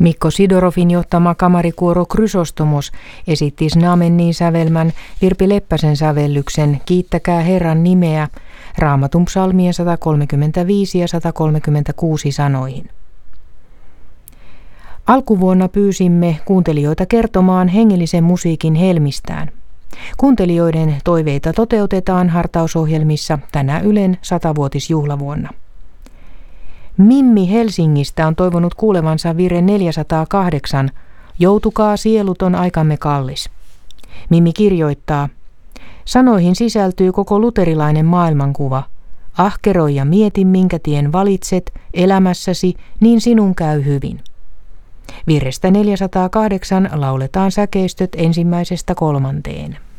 Mikko Sidorovin johtama kamarikuoro Krysostomos esitti Znamennin sävelmän Virpi Leppäsen sävellyksen Kiittäkää Herran nimeä Raamatun psalmien 135 ja 136 sanoihin. Alkuvuonna pyysimme kuuntelijoita kertomaan hengellisen musiikin helmistään. Kuuntelijoiden toiveita toteutetaan hartausohjelmissa tänä Ylen 100-vuotisjuhlavuonna. Mimmi Helsingistä on toivonut kuulevansa virren 408, Joutukaa sieluton aikamme kallis. Mimmi kirjoittaa, sanoihin sisältyy koko luterilainen maailmankuva. Ahkeroi ja mieti, minkä tien valitset elämässäsi, niin sinun käy hyvin. Virrestä 408 lauletaan säkeistöt 1–3.